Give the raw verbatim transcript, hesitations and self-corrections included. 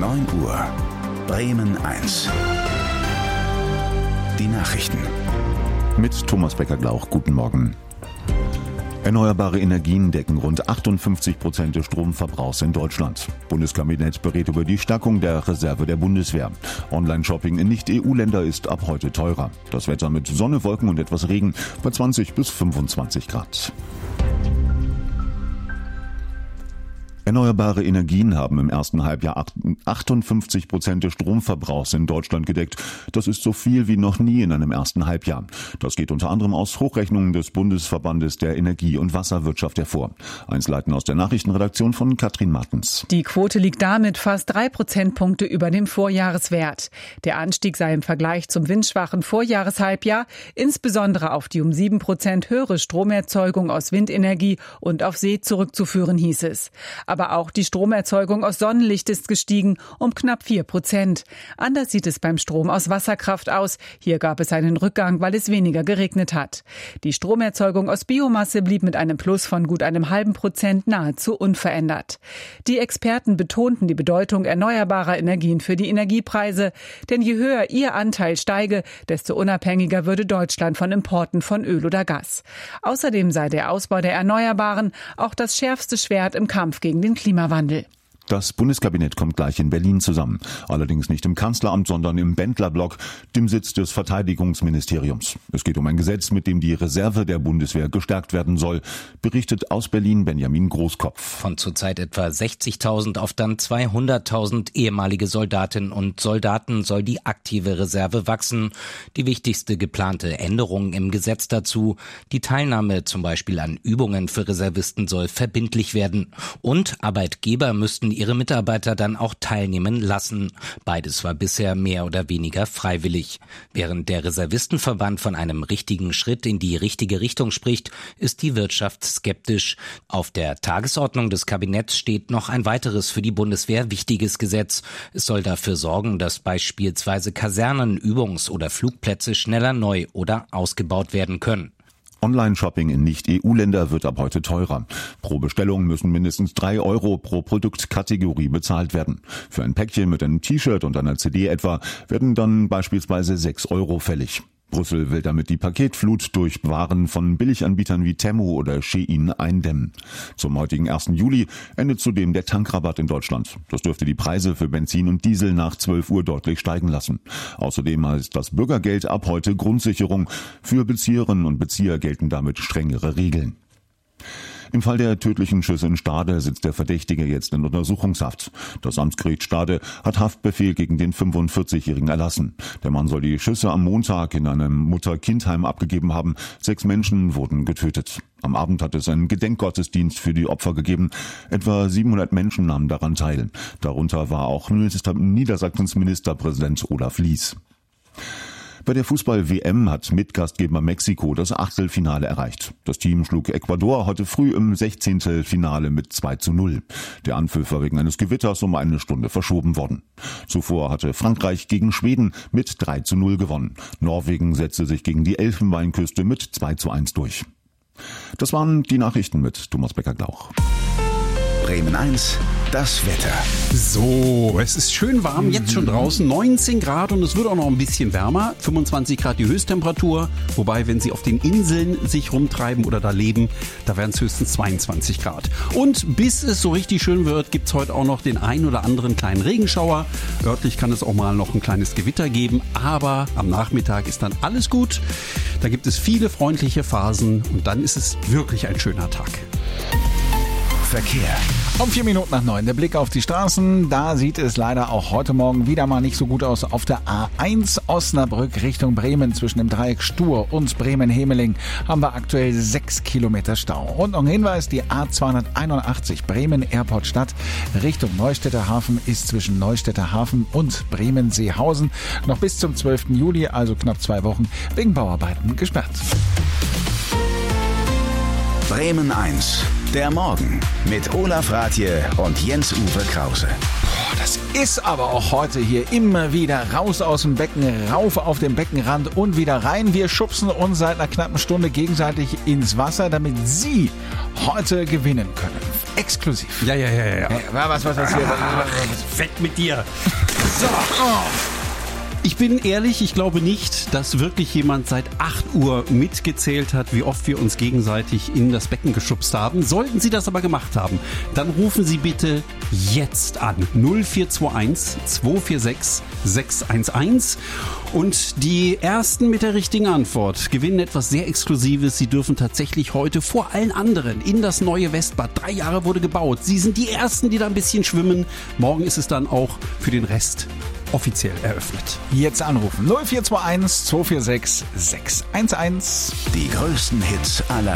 neun Uhr. Bremen eins. Die Nachrichten. Mit Thomas Becker-Glauch. Guten Morgen. Erneuerbare Energien decken rund achtundfünfzig Prozent des Stromverbrauchs in Deutschland. Bundeskabinett berät über die Stärkung der Reserve der Bundeswehr. Online-Shopping in Nicht-E U-Länder ist ab heute teurer. Das Wetter mit Sonne, Wolken und etwas Regen bei zwanzig bis fünfundzwanzig Grad. Erneuerbare Energien haben im ersten Halbjahr achtundfünfzig Prozent des Stromverbrauchs in Deutschland gedeckt. Das ist so viel wie noch nie in einem ersten Halbjahr. Das geht unter anderem aus Hochrechnungen des Bundesverbandes der Energie- und Wasserwirtschaft hervor. Einzelheiten aus der Nachrichtenredaktion von Katrin Martens. Die Quote liegt damit fast drei Prozentpunkte über dem Vorjahreswert. Der Anstieg sei im Vergleich zum windschwachen Vorjahreshalbjahr insbesondere auf die um sieben Prozent höhere Stromerzeugung aus Windenergie und auf See zurückzuführen, hieß es. Aber auch die Stromerzeugung aus Sonnenlicht ist gestiegen um knapp vier Prozent. Anders sieht es beim Strom aus Wasserkraft aus. Hier gab es einen Rückgang, weil es weniger geregnet hat. Die Stromerzeugung aus Biomasse blieb mit einem Plus von gut einem halben Prozent nahezu unverändert. Die Experten betonten die Bedeutung erneuerbarer Energien für die Energiepreise. Denn je höher ihr Anteil steige, desto unabhängiger würde Deutschland von Importen von Öl oder Gas. Außerdem sei der Ausbau der Erneuerbaren auch das schärfste Schwert im Kampf gegen den Klimawandel. Das Bundeskabinett kommt gleich in Berlin zusammen. Allerdings nicht im Kanzleramt, sondern im Bendlerblock, dem Sitz des Verteidigungsministeriums. Es geht um ein Gesetz, mit dem die Reserve der Bundeswehr gestärkt werden soll, berichtet aus Berlin Benjamin Großkopf. Von zurzeit etwa sechzigtausend auf dann zweihunderttausend ehemalige Soldatinnen und Soldaten soll die aktive Reserve wachsen. Die wichtigste geplante Änderung im Gesetz dazu: die Teilnahme zum Beispiel an Übungen für Reservisten soll verbindlich werden. Und Arbeitgeber müssten ihre Mitarbeiter dann auch teilnehmen lassen. Beides war bisher mehr oder weniger freiwillig. Während der Reservistenverband von einem richtigen Schritt in die richtige Richtung spricht, ist die Wirtschaft skeptisch. Auf der Tagesordnung des Kabinetts steht noch ein weiteres für die Bundeswehr wichtiges Gesetz. Es soll dafür sorgen, dass beispielsweise Kasernen, Übungs- oder Flugplätze schneller neu oder ausgebaut werden können. Online-Shopping in Nicht-E U-Länder wird ab heute teurer. Pro Bestellung müssen mindestens drei Euro pro Produktkategorie bezahlt werden. Für ein Päckchen mit einem T-Shirt und einer C D etwa werden dann beispielsweise sechs Euro fällig. Brüssel will damit die Paketflut durch Waren von Billiganbietern wie Temu oder Shein eindämmen. Zum heutigen ersten Juli endet zudem der Tankrabatt in Deutschland. Das dürfte die Preise für Benzin und Diesel nach zwölf Uhr deutlich steigen lassen. Außerdem heißt das Bürgergeld ab heute Grundsicherung. Für Bezieherinnen und Bezieher gelten damit strengere Regeln. Im Fall der tödlichen Schüsse in Stade sitzt der Verdächtige jetzt in Untersuchungshaft. Das Amtsgericht Stade hat Haftbefehl gegen den fünfundvierzigjährigen erlassen. Der Mann soll die Schüsse am Montag in einem Mutter-Kind-Heim abgegeben haben. Sechs Menschen wurden getötet. Am Abend hat es einen Gedenkgottesdienst für die Opfer gegeben. Etwa siebenhundert Menschen nahmen daran teil. Darunter war auch Niedersachsens Ministerpräsident Olaf Lies. Bei der Fußball-W M hat Mitgastgeber Mexiko das Achtelfinale erreicht. Das Team schlug Ecuador heute früh im Sechzehntelfinale mit zwei zu null. Der Anpfiff war wegen eines Gewitters um eine Stunde verschoben worden. Zuvor hatte Frankreich gegen Schweden mit drei zu null gewonnen. Norwegen setzte sich gegen die Elfenbeinküste mit zwei zu eins durch. Das waren die Nachrichten mit Thomas Becker-Glauch. Bremen eins, das Wetter. So, es ist schön warm, jetzt schon draußen, neunzehn Grad und es wird auch noch ein bisschen wärmer, fünfundzwanzig Grad die Höchsttemperatur, wobei, wenn Sie auf den Inseln sich rumtreiben oder da leben, da werden es höchstens zweiundzwanzig Grad. Und bis es so richtig schön wird, gibt es heute auch noch den ein oder anderen kleinen Regenschauer. Örtlich kann es auch mal noch ein kleines Gewitter geben, aber am Nachmittag ist dann alles gut. Da gibt es viele freundliche Phasen und dann ist es wirklich ein schöner Tag. Verkehr. Um vier Minuten nach neun. Der Blick auf die Straßen. Da sieht es leider auch heute Morgen wieder mal nicht so gut aus. Auf der A eins Osnabrück Richtung Bremen zwischen dem Dreieck Stur und Bremen-Hemeling haben wir aktuell sechs Kilometer Stau. Und noch ein Hinweis, die A zweihunderteinundachtzig Bremen-Airport-Stadt Richtung Neustädter Hafen ist zwischen Neustädter Hafen und Bremen-Seehausen noch bis zum zwölften Juli, also knapp zwei Wochen, wegen Bauarbeiten gesperrt. Bremen eins, der Morgen mit Olaf Rathje und Jens-Uwe Krause. Boah, das ist aber auch heute hier immer wieder raus aus dem Becken, rauf auf den Beckenrand und wieder rein. Wir schubsen uns seit einer knappen Stunde gegenseitig ins Wasser, damit Sie heute gewinnen können. exklusiv. Ja, ja, ja, ja. Ja, was, was, was hier? Weg mit dir. So. Ich bin ehrlich, ich glaube nicht, dass wirklich jemand seit acht Uhr mitgezählt hat, wie oft wir uns gegenseitig in das Becken geschubst haben. Sollten Sie das aber gemacht haben, dann rufen Sie bitte jetzt an. null vier zwei eins zwei vier sechs sechs eins eins. Und die Ersten mit der richtigen Antwort gewinnen etwas sehr Exklusives. Sie dürfen tatsächlich heute vor allen anderen in das neue Westbad. Drei Jahre wurde gebaut. Sie sind die Ersten, die da ein bisschen schwimmen. Morgen ist es dann auch für den Rest offiziell eröffnet. Jetzt anrufen. null vier zwei eins zwei vier sechs sechs eins eins. Die größten Hits aller